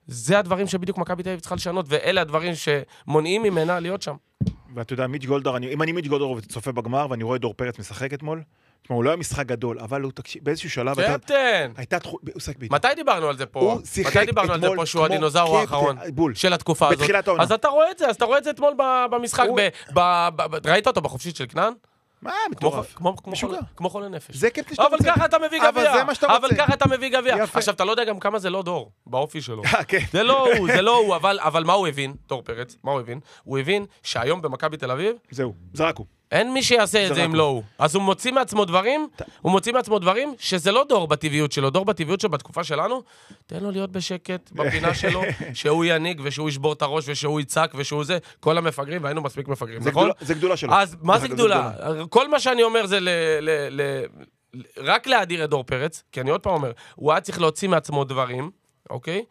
זה הדברים שבדיוק מכבי תל אביב צריכה לשנות, ואלה הדברים שמונעים ממנה להיות שם. ואתה יודע, מיץ' גולדהר, אם אני מיץ' גולדהר וצופה בגמר, ואני רואה דור פרץ משחק אתמול, הוא לא היה משחק גדול, אבל הוא באיזשהו שלב הייתה מתי דיברנו על זה פה? מתי דיברנו על זה פה שהוא הדינוזאור האחרון של התקופה הזאת? אז אתה רואה את זה אתמול במשחק, ראית אותו בחופשית של כנען? מה, מטורף. כמו חולה נפש. זה קפטן שאתה אבל ככה אתה מביא גביע. אבל ככה אתה מביא גביע. עכשיו, אתה לא יודע גם כמה זה לא דור, באופי שלו. זה לא הוא, אבל מה הוא הבין, דור פרץ? מה הוא הבין? הוא הבין שהיום במכבי תל אביב, זהו, זה רק הוא. אין מי שיעשה את זה אם לא הוא. אז הוא מוציא מעצמו דברים שזה לא דור בטבעיות שלו. דור בטבעיות שלו בתקופה שלנו, תן לו להיות בשקט בפינה שלו, שהוא יניג ושהוא ישבור את הראש ושהוא יצעק ושהוא זה, כל המפגרים, והיינו מספיק מפגרים, נכון? זה גדולה שלו. אז מה זה גדולה? כל מה שאני אומר זה רק להאדיר את דור פרץ, כי אני עוד פעם אומר, הוא היה צריך להוציא מעצמו דברים, אוקיי?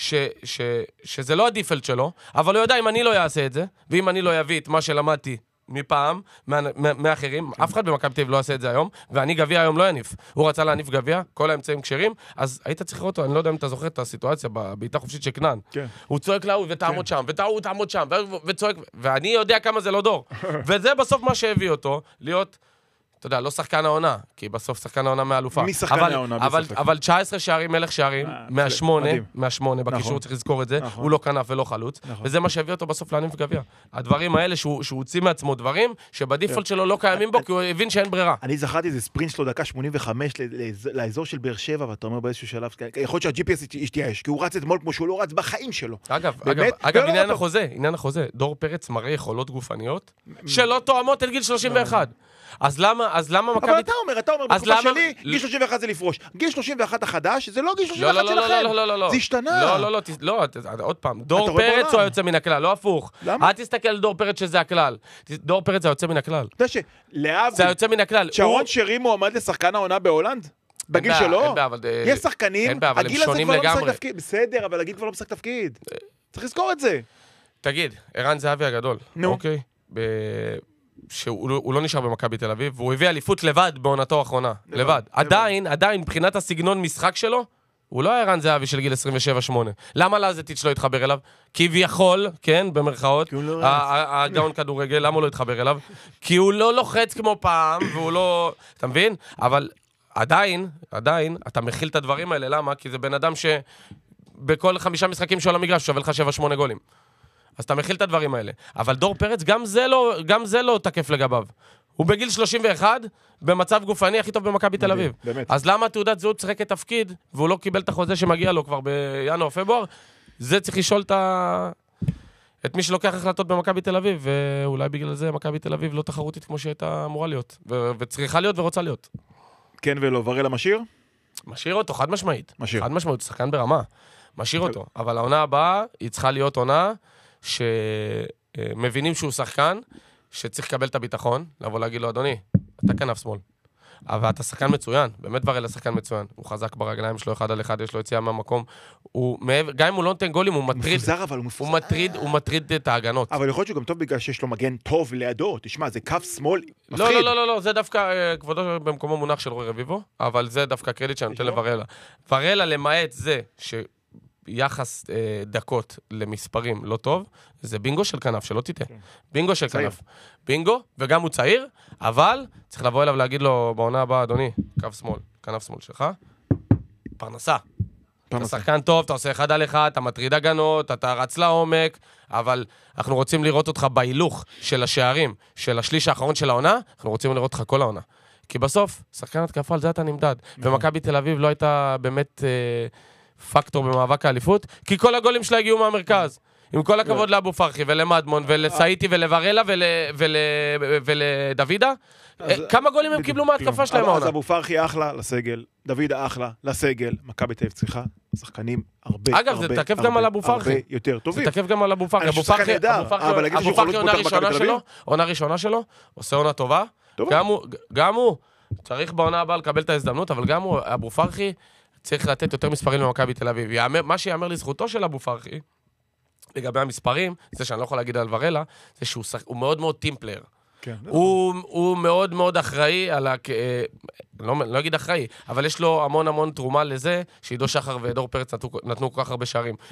שזה לא הדיפלט שלו, אבל הוא יודע אם אני לא אעשה את זה, ואם אני לא אביא את מה שלמדתי מפעם, מאחרים, אף אחד במכבי תל אביב לא עושה את זה היום, ואני גביע היום לא יניף. הוא רצה להניף גביע, כל האמצעים כשרים, אז היית צריך לראות אותו, אני לא יודע אם אתה זוכר את הסיטואציה, בעיטה חופשית של כנען. הוא צועק להוא ותעמוד שם, ותעמוד שם, וצועק, ואני יודע כמה זה לא דור. וזה בסוף מה שהביא אותו, להיות, אתה יודע, לא שחקן העונה, כי בסוף שחקן העונה מהאלופה. מי שחקן העונה? אבל 19 שערים, מלך שערים, מהשמונה, בקישור צריך לזכור את זה, הוא לא כנף ולא חלוץ, וזה מה שהביא אותו בסוף להניף גביע. הדברים האלה שהוא הוציא מעצמו דברים, שבדיפולט שלו לא קיימים בו, כי הוא הבין שאין ברירה. אני זכרתי איזה ספרינט שלו דקה 85 לאזור של באר שבע, ואתה אומר באיזשהו שלב, יכול להיות שה-GPS ישתייש, כי הוא רץ אתמול כמו שהוא לא רץ בחיים שלו. אגב, עניין החוזה, דור פרץ מראה יכולות גופניות שלא תואמות את גיל 31. אז למה מכבי... אבל אתה אומר, בתקופה שלי, גיל 31 זה לפרוש. גיל 31 החדש, זה לא גיל 31 שלכם. לא. זה השתנה. לא, עוד פעם. דור פרץ הוא היוצא מן הכלל, לא הפוך. למה? אל תסתכל על דור פרץ שזה הכלל. דור פרץ זה היוצא מן הכלל. אתה יודע שלאב... זה היוצא מן הכלל. שרון שרי מועמד לשחקן העונה בהולנד? בגיל שלו? יש שחקנים, הגיל הזה כבר לא משחק תפקיד. בסדר, אבל הגיל כבר לא משחק תפקיד. צריך לזכור את זה. תגיד, ערן זהבי הגדול. אוקיי? שהוא לא נשאר במכבי תל אביב, והוא הביא אליפות לבד בעונתו האחרונה. לבד. עדיין, מבחינת הסגנון משחק שלו, הוא לא היה ערן זהבי של גיל 27-8. למה לזטיץ' לא התחבר אליו? כביכול, כן, במרכאות, הגאון כדורגל, למה הוא לא התחבר אליו? כי הוא לא לוחץ כמו פעם, והוא לא... אתה מבין? אבל עדיין, אתה מכיל את הדברים האלה. למה? כי זה בן אדם שבכל 5 משחקים של המגרש שווה לך 7-8 גולים. אז אתה מכיל את הדברים האלה. אבל דור פרץ, גם זה לא תקף לגביו. הוא בגיל 31, במצב גופני הכי טוב במכבי תל אביב. אז למה תעודת זהות שחקת תפקיד, והוא לא קיבל את החוזה שמגיע לו כבר בינואר-פברואר? זה צריך לשאול את מי שלוקח החלטות במכבי תל אביב, ואולי בגלל זה מכבי תל אביב לא תחרותית כמו שהייתה אמורה להיות, וצריכה להיות ורוצה להיות. כן ולא, ורלה משאיר? משאיר אותו, חד משמעית. חד משמעית, שחקן ברמה. משאיר אותו. אבל העונה הבאה, היא צריכה להיות עונה שמבינים שהוא שחקן, שצריך לקבל את הביטחון, לבוא להגיד לו, אדוני, אתה כנף שמאל. אבל אתה שחקן מצוין, באמת ורלה שחקן מצוין. הוא חזק ברגליים שלו 1 על 1, יש לו יציאה מהמקום. גם אם הוא לא נותן גולים, הוא מטריד. מפוזר, אבל הוא מפוזר. הוא מטריד את ההגנות. אבל יכול להיות שהוא גם טוב בגלל שיש לו מגן טוב לידו. תשמע, זה קו שמאל מפחיד. לא, זה דווקא כבודו במקומו מונח של רוי רביבו, אבל זה דווקא קרדיט שאני נותן לוורלה. ורלה, למעט זה יחס דקות למספרים לא טוב, זה בינגו של כנף, שלא תיתן. בינגו של כנף. בינגו, וגם הוא צעיר, אבל צריך לבוא אליו להגיד לו בעונה הבאה, אדוני, קו שמאל, כנף שמאל שלך, פרנסה. אתה שחקן טוב, אתה עושה 1 על 1, אתה מטריד הגנות, אתה רץ לעומק, אבל אנחנו רוצים לראות אותך בהילוך של השערים, של השליש האחרון של העונה, אנחנו רוצים לראות אותך כל העונה. כי בסוף, שחקן התקפה, על זה אתה נמדד. ומכבי תל אביב לא הייתה באמת פקטור במאבק האליפות, כי כל הגולים שלה הגיעו מהמרכז. עם כל הכבוד לאבו פרחי ולמדמון ולסאיטי ולוורלה ולדוידה, כמה גולים הם קיבלו מההתקפה שלהם העונה? אז אבו פרחי אחלה לסגל, דוידה אחלה לסגל, מכבי תל אביב צריכה שחקנים הרבה יותר טובים. זה תקף גם על אבו פרחי. אבו פרחי עונה ראשונה שלו, עושה עונה טובה. גם הוא צריך בעונה הבאה לקבל את ההזדמנות, אבל גם הוא, אבו פרחי, צריך לתת יותר מספרים למכבי תל אביב. מה שיאמר לזכותו של אבו פרחי, לגבי המספרים, זה שאני לא יכול להגיד על ורלה, זה שהוא מאוד מאוד טימפלר. הוא מאוד מאוד אחראי על לא אגיד אחראי, אבל יש לו המון המון תרומה לזה, שעידו שחר ודור פרץ נתנו כל כך הרבה שערים.